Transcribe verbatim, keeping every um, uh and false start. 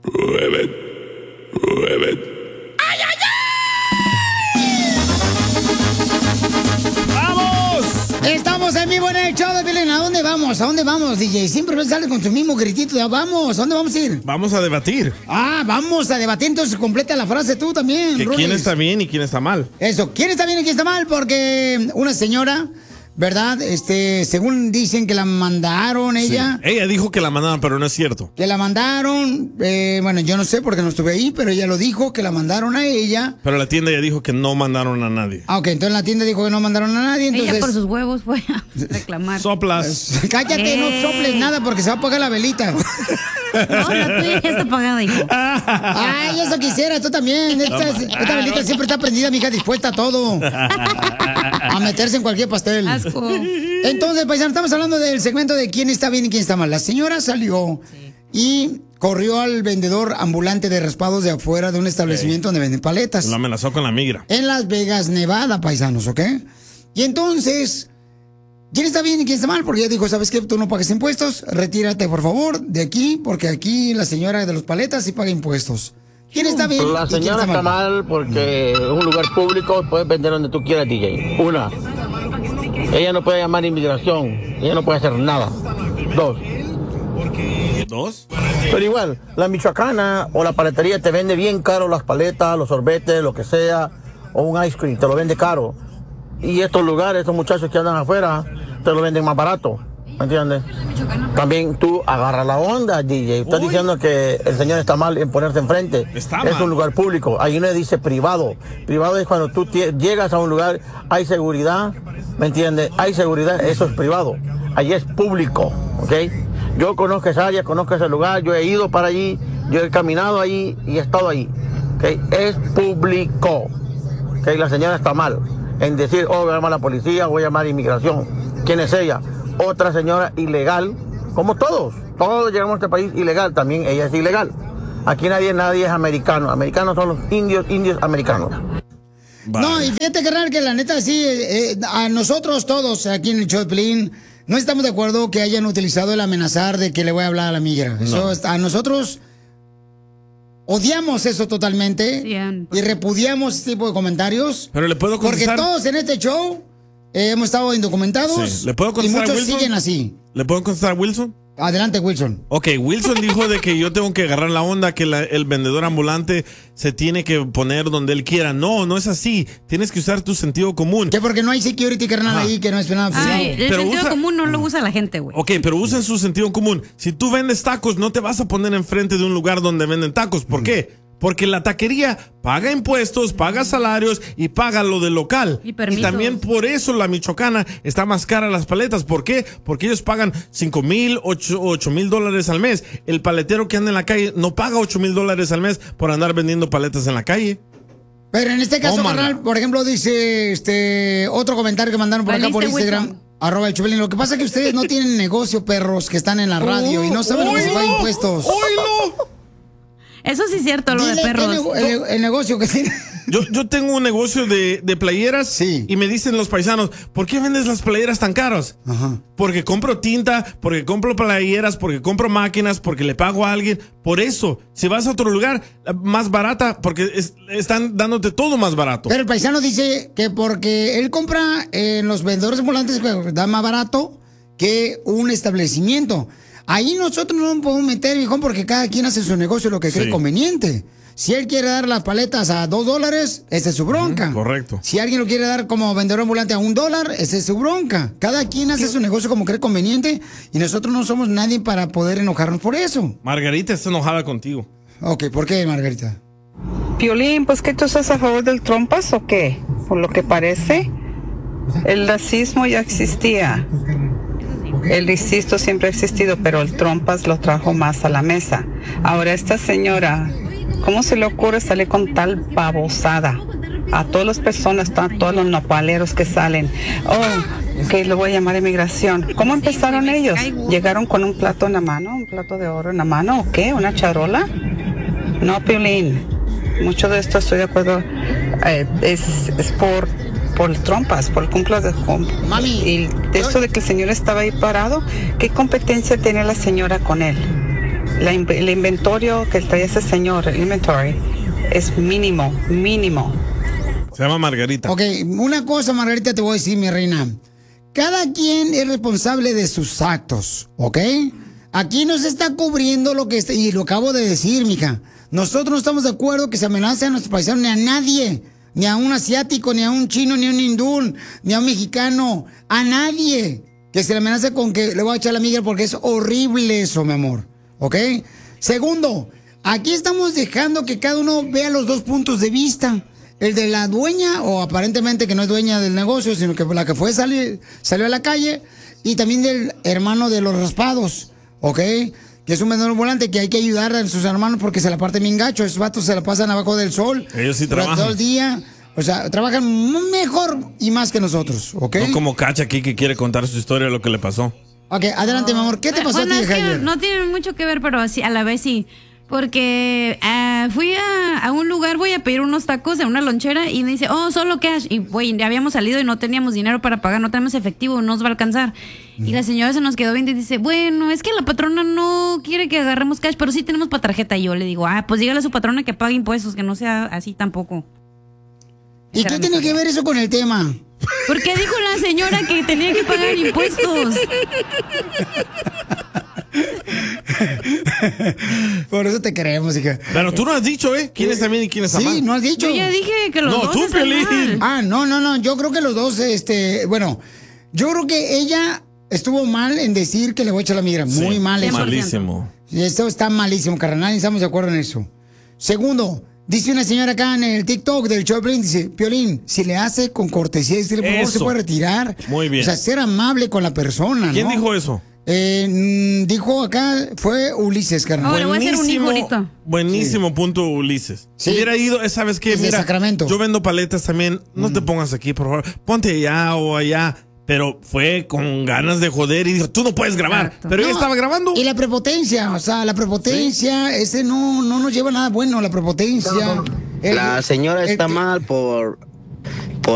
Mueve, mueve. ¡Ay, ay, ay! ¡Vamos! Estamos en vivo en el show de Piolín. ¿A dónde vamos? ¿A dónde vamos, D J? Siempre me sale con su mismo gritito de vamos. ¿A dónde vamos a ir? Vamos a debatir. Ah, vamos a debatir. Entonces completa la frase tú también, Que Ruiz. quién está bien y quién está mal. Eso, ¿quién está bien y quién está mal? Porque una señora, ¿verdad? Este, según dicen que la mandaron ella. Sí. Ella dijo que la mandaron, pero no es cierto. Que la mandaron, eh, bueno, yo no sé porque no estuve ahí, pero ella lo dijo, que la mandaron a ella. Pero la tienda ya dijo que no mandaron a nadie. Ah, ok, entonces la tienda dijo que no mandaron a nadie, entonces... Ella por sus huevos fue a reclamar. Soplas. Cállate, Eh. no soples nada porque se va a apagar la velita. No, la tuya ya está apagada, hijo. Ay, eso quisiera, tú también. Esta, esta velita siempre está prendida, mija, dispuesta a todo. A meterse en cualquier pastel. Asco. Entonces, paisano, estamos hablando del segmento de quién está bien y quién está mal. La señora salió sí. y corrió al vendedor ambulante de raspados de afuera de un establecimiento sí. donde venden paletas. Lo amenazó con la migra. En Las Vegas, Nevada, paisanos, ¿ok? Y entonces, ¿quién está bien y quién está mal? Porque ella dijo, ¿sabes qué? Tú no pagas impuestos, retírate, por favor, de aquí, porque aquí la señora de los paletas sí paga impuestos. ¿Quién está bien? La señora está, está mal? mal porque es un lugar público, puedes vender donde tú quieras, D J. Una, ella no puede llamar a inmigración, ella no puede hacer nada. Dos. ¿Dos? Pero igual, la michoacana o la paletería te vende bien caro las paletas, los sorbetes, lo que sea, o un ice cream, te lo vende caro. Y estos lugares, estos muchachos que andan afuera, te lo venden más barato, ¿me entiendes? También tú agarras la onda, D J. Estás Uy. diciendo que el señor está mal en ponerse enfrente. Está es mal. Un lugar público. Ahí no dice privado. Privado es cuando tú llegas a un lugar, hay seguridad, ¿me entiendes? Hay seguridad, eso es privado. Allí es público, ¿ok? Yo conozco esa área, conozco ese lugar, yo he ido para allí, yo he caminado allí y he estado allí, ¿ok? Es público, ¿ok? La señora está mal en decir, oh, voy a llamar a la policía, voy a llamar a inmigración. ¿Quién es ella? Otra señora ilegal, como todos. Todos llegamos a este país ilegal, también ella es ilegal. Aquí nadie, nadie es americano. Americanos son los indios, indios americanos. Vale. No, y fíjate que raro que la neta sí, eh, a nosotros todos aquí en el show de Piolín, no estamos de acuerdo que hayan utilizado el amenazar de que le voy a hablar a la migra. Eso no. A nosotros odiamos eso totalmente sí, y repudiamos ese tipo de comentarios. Pero le puedo contestar. Porque todos en este show eh, hemos estado indocumentados sí. ¿Le puedo y muchos a Wilson? siguen así. ¿Le puedo contestar a Wilson? Adelante, Wilson. Ok, Wilson dijo de que yo tengo que agarrar la onda, que la, el vendedor ambulante se tiene que poner donde él quiera. No, no es así. Tienes que usar tu sentido común. Que porque no hay security, carnal, ahí, que no es nada. Ay, el pero sentido usa, común no lo usa la gente, güey. Ok, pero usen su sentido común. Si tú vendes tacos, no te vas a poner enfrente de un lugar donde venden tacos. ¿Por mm. qué? Porque la taquería paga impuestos, paga salarios y paga lo del local. Y, y también por eso la michoacana está más cara las paletas. ¿Por qué? Porque ellos pagan cinco mil, ocho mil dólares al mes. El paletero que anda en la calle no paga ocho mil dólares al mes por andar vendiendo paletas en la calle. Pero en este caso, carnal, por ejemplo, dice este otro comentario que mandaron por acá por Instagram. Wilson? Arroba el Chupelín. Lo que pasa es que ustedes no tienen negocio, perros, que están en la radio uh, y no saben que se pagan impuestos. ¡Oilo! Eso sí es cierto, lo Dile de perros. El, el, el negocio que tiene. Yo, yo tengo un negocio de, de playeras sí. y me dicen los paisanos, ¿por qué vendes las playeras tan caras? Ajá. Porque compro tinta, porque compro playeras, porque compro máquinas, porque le pago a alguien. Por eso, si vas a otro lugar, más barata, porque es, están dándote todo más barato. Pero el paisano dice que porque él compra en los vendedores ambulantes, da más barato que un establecimiento. Ahí nosotros no nos podemos meter, viejón, porque cada quien hace su negocio lo que cree sí. conveniente. Si él quiere dar las paletas a dos dólares, esa es su bronca. Mm, correcto. Si alguien lo quiere dar como vendedor ambulante a un dólar, esa es su bronca. Cada quien hace su negocio como cree conveniente y nosotros no somos nadie para poder enojarnos por eso. Margarita está enojada contigo. Ok, ¿por qué, Margarita? Piolín, pues ¿qué tú estás a favor del trompas o qué? Por lo que parece, el racismo ya existía. El racismo siempre ha existido, pero el trompas lo trajo más a la mesa. Ahora esta señora, ¿cómo se le ocurre salir con tal babosada? A todas las personas, a todos los nopaleros que salen. Oh, que lo voy a llamar a inmigración. ¿Cómo empezaron ellos? ¿Llegaron con un plato en la mano? ¿Un plato de oro en la mano? ¿O qué? ¿Una charola? No, Piolín. Mucho de esto estoy de acuerdo. Eh, es, es por... por trompas, por el cumpleaños de home. Mami. Y de eso de que el señor estaba ahí parado, ¿qué competencia tiene la señora con él? la in- el inventario que trae ese señor, el inventory, es mínimo, mínimo. Se llama Margarita. Ok, una cosa, Margarita, te voy a decir, mi reina. Cada quien es responsable de sus actos, ¿ok? Aquí no se está cubriendo lo que está, y lo acabo de decir, mija. Nosotros no estamos de acuerdo que se amenace a nuestros paisanos ni a nadie, ni a un asiático, ni a un chino, ni a un hindú, ni a un mexicano, a nadie que se le amenace con que le voy a echar la migra porque es horrible eso, mi amor, ¿ok? Segundo, aquí estamos dejando que cada uno vea los dos puntos de vista. El de la dueña, o aparentemente que no es dueña del negocio, sino que la que fue salir, salió a la calle, y también del hermano de los raspados, ¿ok? Que es un vendedor volante que hay que ayudar a sus hermanos porque se la parten bien gacho. Esos vatos se la pasan abajo del sol. Ellos sí durante trabajan. todo el día. O sea, trabajan mejor y más que nosotros, ¿ok? No como Cacha aquí que quiere contar su historia de lo que le pasó. Ok, adelante, mi amor. ¿Qué te pasó Bueno, a ti, es que Javier? no tiene mucho que ver, pero así, a la vez sí. Porque uh, fui a, a un lugar, voy a pedir unos tacos de una lonchera y me dice, oh, solo cash. Y güey, ya habíamos salido y no teníamos dinero para pagar, no tenemos efectivo, no nos va a alcanzar. Y la señora se nos quedó viendo y dice, bueno, es que la patrona no quiere que agarremos cash, pero sí tenemos para tarjeta. Y yo le digo, ah, pues dígale a su patrona que pague impuestos, que no sea así tampoco. ¿Y qué tiene que ver eso con el tema? Porque dijo la señora que tenía que pagar impuestos. Por eso te queremos, hija. Pero tú no has dicho, ¿eh? ¿Quién está bien y quién está mal? Sí, no has dicho. Yo ya dije que los No, dos tú, están Piolín. mal. Ah, no, no, no. Yo creo que los dos, este, bueno, yo creo que ella estuvo mal en decir que le voy a echar la migra. Muy Sí, mal eso. Malísimo. Esto está malísimo, carnal. Y estamos de acuerdo en eso. Segundo, dice una señora acá en el TikTok del show de Piolín, dice, Piolín, si le hace con cortesía, decirle, por favor, Eso. se puede retirar. Muy bien. O sea, ser amable con la persona, ¿Quién ¿no? dijo eso? Eh, mm, dijo acá, fue Ulises, carnal. Oh, le voy a hacer un hijo ahorita. buenísimo punto, Ulises. Sí. Si hubiera ido, ¿sabes qué? Desde Mira, Sacramento. yo vendo paletas también. No te pongas aquí, por favor. Ponte allá o allá. Pero fue con ganas de joder y dijo, tú no puedes grabar. Exacto. Pero ella No, estaba grabando. Y la prepotencia, o sea, la prepotencia, ese no, no nos lleva a nada bueno, la prepotencia. El- La señora el está que- mal por